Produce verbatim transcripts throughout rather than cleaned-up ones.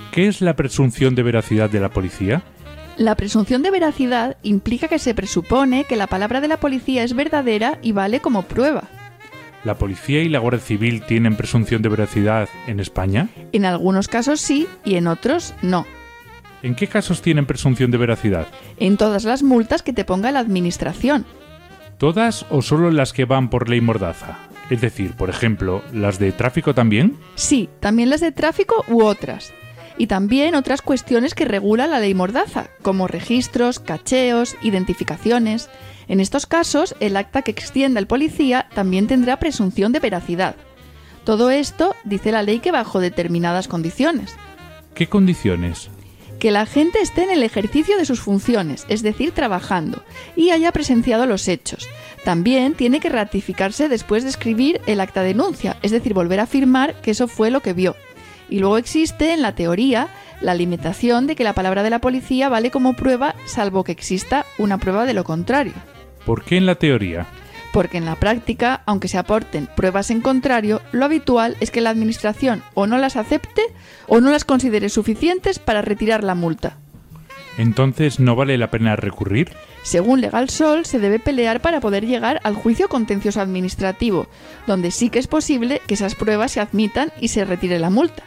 ¿Qué es la presunción de veracidad de la policía? La presunción de veracidad implica que se presupone que la palabra de la policía es verdadera y vale como prueba. ¿La policía y la Guardia Civil tienen presunción de veracidad en España? En algunos casos sí y en otros no. ¿En qué casos tienen presunción de veracidad? En todas las multas que te ponga la administración. ¿Todas o solo las que van por ley Mordaza? Es decir, por ejemplo, ¿las de tráfico también? Sí, también las de tráfico u otras. Y también otras cuestiones que regula la ley Mordaza, como registros, cacheos, identificaciones. En estos casos, el acta que extienda el policía también tendrá presunción de veracidad. Todo esto dice la ley que bajo determinadas condiciones. ¿Qué condiciones? Que la gente esté en el ejercicio de sus funciones, es decir, trabajando, y haya presenciado los hechos. También tiene que ratificarse después de escribir el acta de denuncia, es decir, volver a afirmar que eso fue lo que vio. Y luego existe, en la teoría, la limitación de que la palabra de la policía vale como prueba, salvo que exista una prueba de lo contrario. ¿Por qué en la teoría? Porque en la práctica, aunque se aporten pruebas en contrario, lo habitual es que la administración o no las acepte o no las considere suficientes para retirar la multa. ¿Entonces no vale la pena recurrir? Según Legalsol, se debe pelear para poder llegar al juicio contencioso administrativo, donde sí que es posible que esas pruebas se admitan y se retire la multa.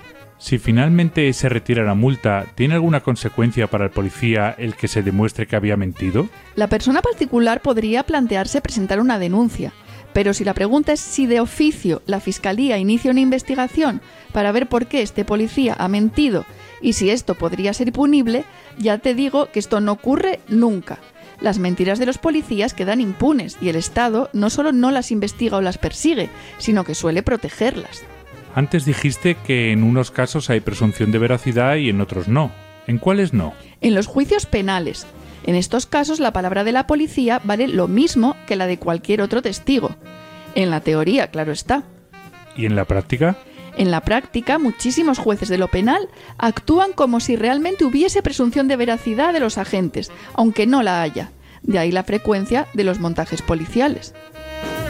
Si finalmente se retira la multa, ¿tiene alguna consecuencia para el policía el que se demuestre que había mentido? La persona particular podría plantearse presentar una denuncia, pero si la pregunta es si de oficio la Fiscalía inicia una investigación para ver por qué este policía ha mentido y si esto podría ser punible, ya te digo que esto no ocurre nunca. Las mentiras de los policías quedan impunes y el Estado no solo no las investiga o las persigue, sino que suele protegerlas. Antes dijiste que en unos casos hay presunción de veracidad y en otros no. ¿En cuáles no? En los juicios penales. En estos casos la palabra de la policía vale lo mismo que la de cualquier otro testigo. En la teoría, claro está. ¿Y en la práctica? En la práctica, muchísimos jueces de lo penal actúan como si realmente hubiese presunción de veracidad de los agentes, aunque no la haya. De ahí la frecuencia de los montajes policiales.